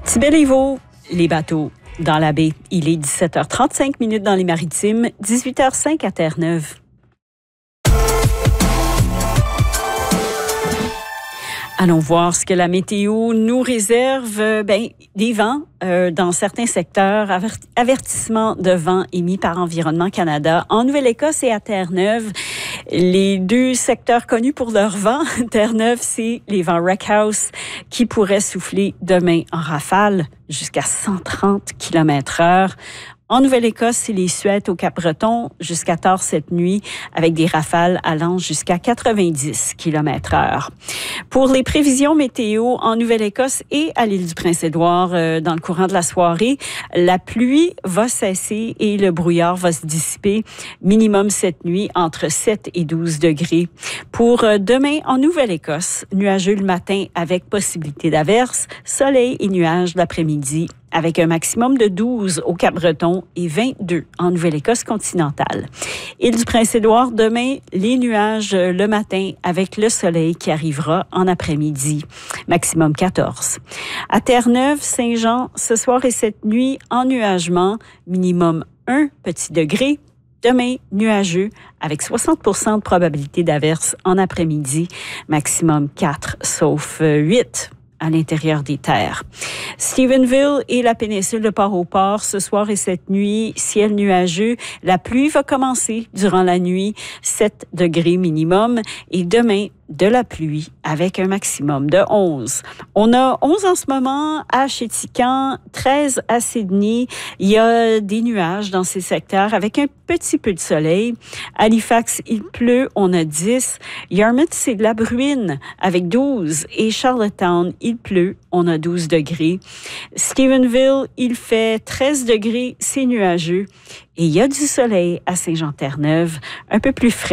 Tibet-Lévaux, les bateaux dans la baie. Il est 17h35 dans les Maritimes, 18h05 à Terre-Neuve. Allons voir ce que la météo nous réserve. Des vents dans certains secteurs. Avertissement de vent émis par Environnement Canada en Nouvelle-Écosse et à Terre-Neuve. Les deux secteurs connus pour leur vent, Terre-Neuve, c'est les vents Wreckhouse qui pourraient souffler demain en rafale jusqu'à 130 km/h. En Nouvelle-Écosse, c'est les Suettes au Cap-Breton jusqu'à tard cette nuit avec des rafales allant jusqu'à 90 km/h. Pour les prévisions météo en Nouvelle-Écosse et à l'île du Prince-Édouard dans le courant de la soirée, la pluie va cesser et le brouillard va se dissiper. Minimum cette nuit entre 7 et 12 degrés. Pour demain en Nouvelle-Écosse, nuageux le matin avec possibilité d'averses, soleil et nuages l'après-midi, avec un maximum de 12 au Cap-Breton et 22 en Nouvelle-Écosse continentale. Île du Prince-Édouard, demain, les nuages le matin avec le soleil qui arrivera en après-midi, maximum 14. À Terre-Neuve, Saint-Jean, ce soir et cette nuit, ennuagement, minimum 1 petit degré. Demain, nuageux, avec 60% de probabilité d'averse en après-midi, maximum 4, sauf 8 à l'intérieur des terres. Stephenville et la péninsule de Port-au-Port, ce soir et cette nuit, ciel nuageux. La pluie va commencer durant la nuit, 7 degrés minimum. Et demain, de la pluie avec un maximum de 11. On a 11 en ce moment à Chéticamp, 13 à Sydney. Il y a des nuages dans ces secteurs avec un petit peu de soleil. Halifax, il pleut, on a 10. Yarmouth, c'est de la bruine avec 12. Et Charlottetown, il pleut, on a 12 degrés. Stephenville, il fait 13 degrés, c'est nuageux. Et il y a du soleil à Saint-Jean-Terre-Neuve, un peu plus frais.